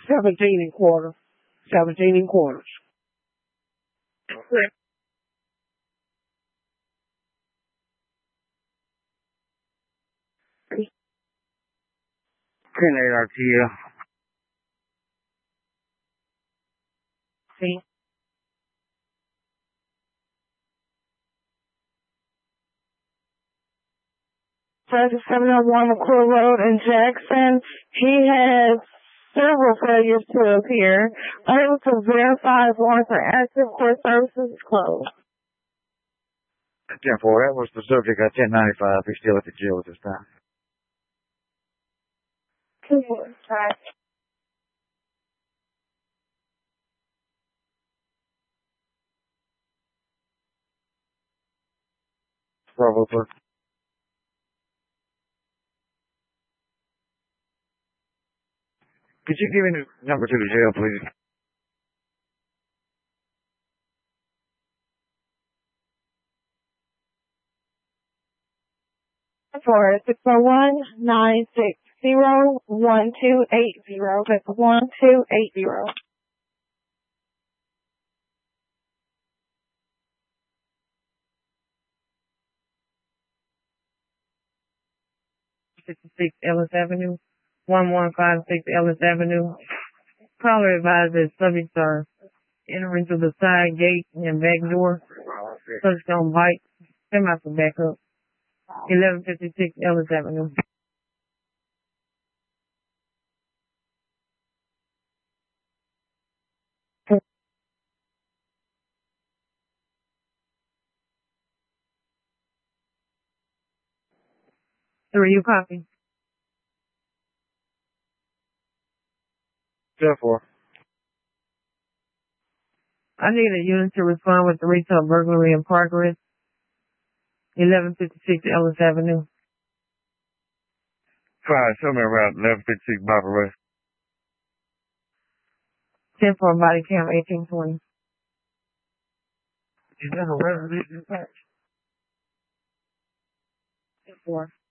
17 and quarter. 17 and quarters. K-A-R-T-L. See? 701 McClure Road in Jackson. He has several failures to appear. Unable to verify if warrants are active. Court services is closed. 10-4, that was the subject at 1095. He's still at the jail at this time. 2-4. Right. Bravo, sir. Could you give me the number to the jail, please? For 601-960-1280. That's 1280. Ellis Avenue, 1156 Ellis Avenue. Caller advised that subjects are entering through the side gate and back door. Subjects on bike. Them out to back up. 1156 Ellis Avenue. Three, you copy? 10-4. I need a unit to respond with the retail burglary in progress. 1156 Ellis Avenue. Fine, show me around 1156 Barbara Way. 10 for body cam 1820. Is that a resident dispatch? 4.